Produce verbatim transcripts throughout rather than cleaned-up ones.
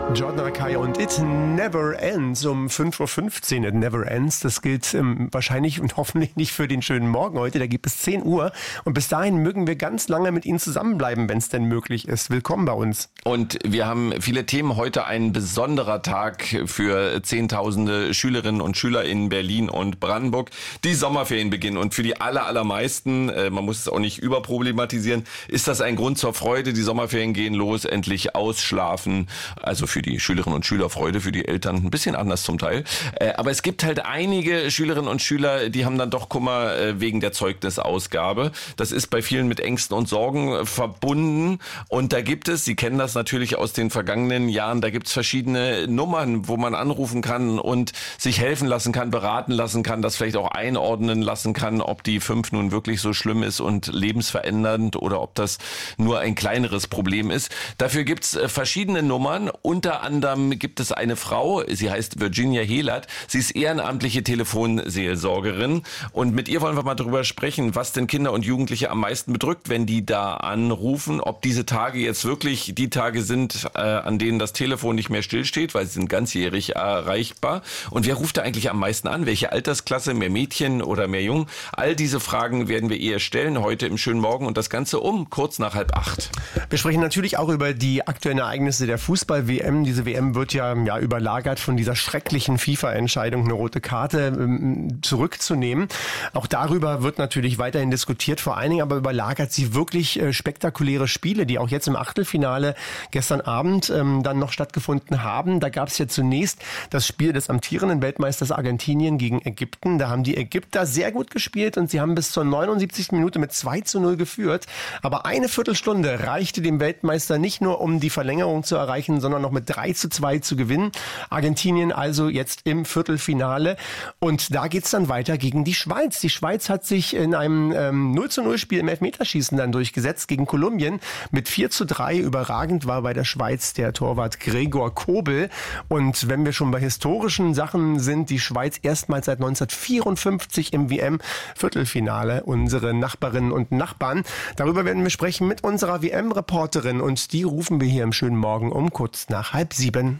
Jordan Rakei und It Never Ends um fünf Uhr fünfzehn. It Never Ends, das gilt ähm, wahrscheinlich und hoffentlich nicht für den schönen Morgen heute. Da gibt es zehn Uhr und bis dahin mögen wir ganz lange mit Ihnen zusammenbleiben, wenn es denn möglich ist. Willkommen bei uns. Und wir haben viele Themen. Heute ein besonderer Tag für Zehntausende Schülerinnen und Schüler in Berlin und Brandenburg. Die Sommerferien beginnen und für die aller, allermeisten, äh, man muss es auch nicht überproblematisieren, ist das ein Grund zur Freude. Die Sommerferien gehen los, endlich ausschlafen. Also für die Schülerinnen und Schüler Freude, für die Eltern ein bisschen anders zum Teil. Äh, aber es gibt halt einige Schülerinnen und Schüler, die haben dann doch Kummer äh, wegen der Zeugnisausgabe. Das ist bei vielen mit Ängsten und Sorgen äh, verbunden. Und da gibt es, Sie kennen das natürlich aus den vergangenen Jahren, da gibt es verschiedene Nummern, wo man anrufen kann und sich helfen lassen kann, beraten lassen kann, das vielleicht auch einordnen lassen kann, ob die fünf nun wirklich so schlimm ist und lebensverändernd oder ob das nur ein kleineres Problem ist. Dafür gibt es äh, verschiedene Nummern. Unter anderem gibt es eine Frau, sie heißt Virginia Helert. Sie ist ehrenamtliche Telefonseelsorgerin und mit ihr wollen wir mal darüber sprechen, was denn Kinder und Jugendliche am meisten bedrückt, wenn die da anrufen, ob diese Tage jetzt wirklich die Tage sind, äh, an denen das Telefon nicht mehr stillsteht, weil sie sind ganzjährig erreichbar. Und wer ruft da eigentlich am meisten an? Welche Altersklasse? Mehr Mädchen oder mehr Jungen? All diese Fragen werden wir ihr stellen heute im schönen Morgen und das Ganze um kurz nach halb acht. Wir sprechen natürlich auch über die aktuellen Ereignisse der Fußball-W M. Diese W M wird ja, ja überlagert von dieser schrecklichen FIFA-Entscheidung, eine rote Karte ähm, zurückzunehmen. Auch darüber wird natürlich weiterhin diskutiert, vor allen Dingen aber überlagert sie wirklich äh, spektakuläre Spiele, die auch jetzt im Achtelfinale gestern Abend ähm, dann noch stattgefunden haben. Da gab es ja zunächst das Spiel des amtierenden Weltmeisters Argentinien gegen Ägypten. Da haben die Ägypter sehr gut gespielt und sie haben bis zur neunundsiebzigsten Minute mit zwei zu null geführt. Aber eine Viertelstunde reichte dem Weltmeister nicht nur, um die Verlängerung zu erreichen, sondern noch mit drei zu zwei zu gewinnen. Argentinien also jetzt im Viertelfinale. Und da geht's dann weiter gegen die Schweiz. Die Schweiz hat sich in einem ähm, null zu null Spiel im Elfmeterschießen dann durchgesetzt gegen Kolumbien mit vier zu drei. Überragend war bei der Schweiz der Torwart Gregor Kobel. Und wenn wir schon bei historischen Sachen sind, die Schweiz erstmals seit neunzehnhundertvierundfünfzig im W M-Viertelfinale. Unsere Nachbarinnen und Nachbarn. Darüber werden wir sprechen mit unserer W M-Reporterin. Und die rufen wir hier im schönen Morgen um kurz nach halb sieben.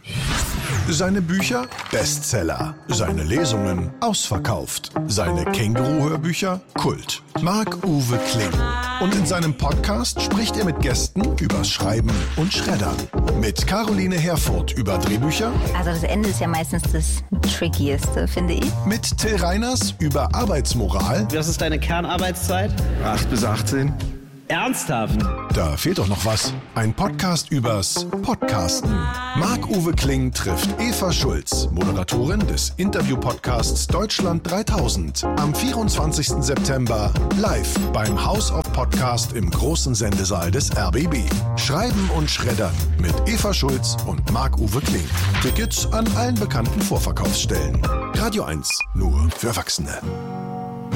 Seine Bücher Bestseller, seine Lesungen ausverkauft, seine Känguru-Hörbücher Kult. Marc-Uwe Kling. Und in seinem Podcast spricht er mit Gästen übers Schreiben und Schreddern. Mit Caroline Herfurth über Drehbücher. Also das Ende ist ja meistens das Trickieste, finde ich. Mit Till Reiners über Arbeitsmoral. Was ist deine Kernarbeitszeit? acht bis achtzehn. Ernsthaft? Da fehlt doch noch was. Ein Podcast übers Podcasten. Marc-Uwe Kling trifft Eva Schulz, Moderatorin des Interview-Podcasts Deutschland dreitausend. Am vierundzwanzigsten September live beim House of Podcast im großen Sendesaal des R B B. Schreiben und Schreddern mit Eva Schulz und Marc-Uwe Kling. Tickets an allen bekannten Vorverkaufsstellen. Radio eins, nur für Erwachsene.